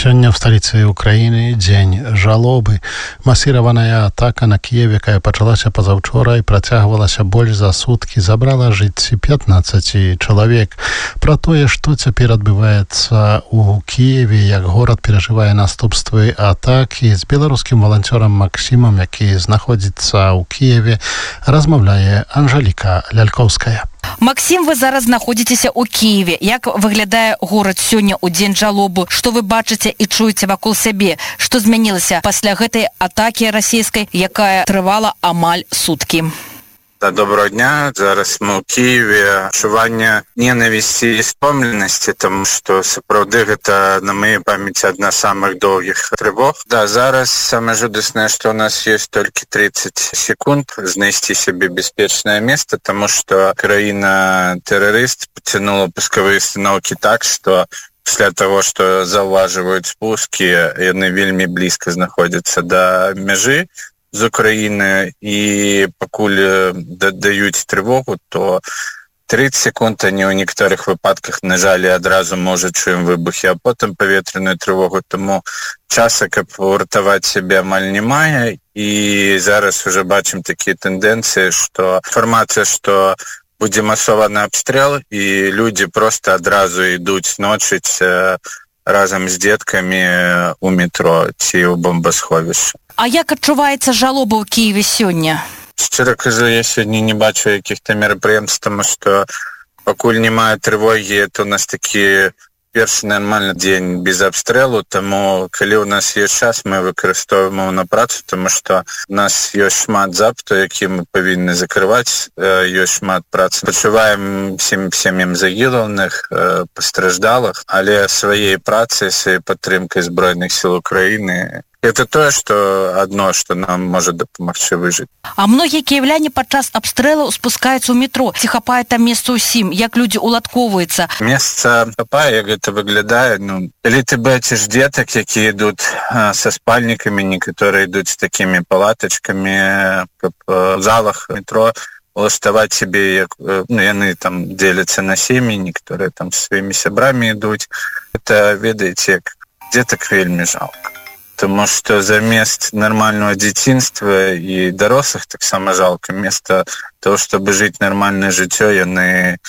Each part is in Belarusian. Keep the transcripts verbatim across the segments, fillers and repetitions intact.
Сёння в сталіцы Украіны дзень жалобы. Масіраваная атака на Кіев, якая пачалася пазаўчора і працягвалася больш за суткі, забрала жыцці пятнаццаці чалавек. Пра тое, што цяпер адбываецца ў Кіеве, як горад перажывае наступствы атакі, з беларускім валанцёрам Максімам, які знаходзіцца ў Кіеве, размаўляе Анжаліка Лялькоўская. Максім, вы зараз знаходзіцеся ў Кіеве. Як выглядае горад сёння ў дзень жалобы? Што вы бачыце і чуеце вакол сябе? Што змянілася пасля гэтай атакі расійскай, якая трывала амаль суткі? Да, доброго дня. Зараз мы ў Киеве. Адчуванне ненавісці і стомленасці, тому што сапраўды гэта на маёй памяці адна з самых доўгіх трывог. Да, зараз самае жудаснае, што ў нас ёсць толькі тридцать секунд знайсці сябе бяспечнае месца, тому што краіна-тэрарыст пацянула пускавыя установкі так, што пасля таго, што заўважваюць спускі, яны вельмі блізка знаходзяцца да мяжы з Украіны, і пакуль дадаюць трывогу, то тридцать секунд они ў некаторых выпадках нажалі адразу, можа, чуем выбухі, а потым паветраную трывогу, тому часа, каб уратаваць сябе, амаль не мае, і зараз уже бачым такія тэндэнцыі, што інфармацыя, што будзе масованы абстрэл, і людзі проста адразу ідуць ночыць разам з дзеткамі ў метро ці ў бомбасховішча. А як адчуваецца жалоба ў Кіеве сёння? Шчыра кажу, я сёння не бачу якіх-то мерапрыемств, тому што пакуль не мае трывогі, то у нас такі першы нармальны дзень без абстрэлу, таму калі ў нас ёсць час, мы выкарыстоўваем на працу, тому што у нас ёсць шмат запытаў, які мы павінны закрываць, ёсць шмат працы. Пачуваем всім сем'ям загінулых, пастраждалых, але сваей працай, сваёй падтрымкай Збройных сіл Украіны это тое, што адно, што нам можа дапамагчы выжыць. А многія кіеўляне падчас абстрэлу спускаюцца ў метро. Ці хапае там месца ўсім? Як людзі уладкоўваюцца? Месца хапае, як гэта выглядае. Ну, калі ты бачыш дзетак, якія ідуць са спальнікамі, некаторыя ідуць з такімі палатачкамі, каб в залах метро улаштаваць сябе, як, ну, яны там дзеляцца на сем'і, некаторыя там з сваімі сябрамі ідуць. Это, ведаеце, як дзетак вельмі жалка. Тому што замест нармального дзяцінства і дарослых таксама жалка. Место того, чтобы жыць нармальнае жыццё, яны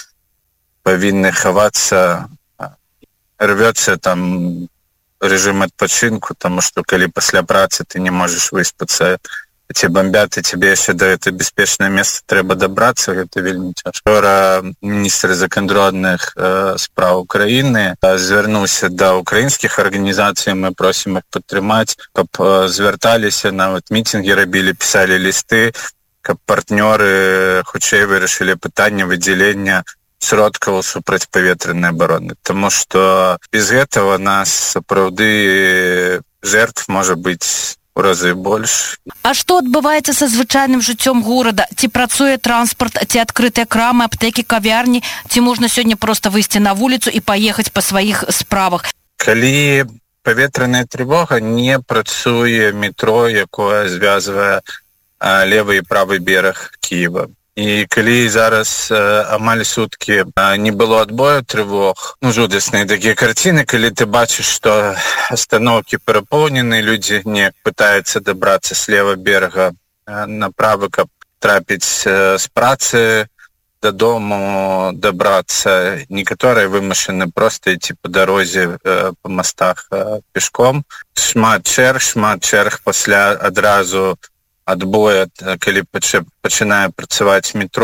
павінны хавацца, рвёцца там рэжым адпачынку, тому што калі пасля працы ты не можаш выспацца, ці бомбят, і тебе яшчэ да гэта бяспечнае месца трэба дабрацца, гэта вельмі цяжка. Вчора міністр закардонных э, спраў Украіны звярнуўся да украінскіх арганізацый, мы просім іх падтрымаць, каб э, звярталіся, нават мітингі рабілі, пісалі лісты, каб партнёры хутчэй вырашылі пытанне выдзялення сродкаў супрацьпаветранай абароны. Таму што без гэтага нас сапраўды жертв можа быць у разы больш. А што адбываецца са звычайным жыццём горада? Ці працуе транспарт, ці адкрытыя крамы, аптэкі, кавярні, ці можна сёння проста выйсці на вуліцу і паехаць па сваіх справах? Калі паветраная трывога, не працуе метро, якое звязвае левы і правы бераг Кіева. І калі зараз э, амаль суткі э, не было адбою трывог, ну, жудасныя такія карціны, калі ты бачыш, што астаноўкі перапоўнены, людзі не пытаюцца дабрацца з лева берага э, направа, каб трапіць э, з працы дадому, дабрацца. Некаторыя вымушаны проста ідці па дарозе э, па мастах э, пешком. Шмат чэрг, шмат чэрг пасля адразу адбоя, калі пачынае працаваць метро.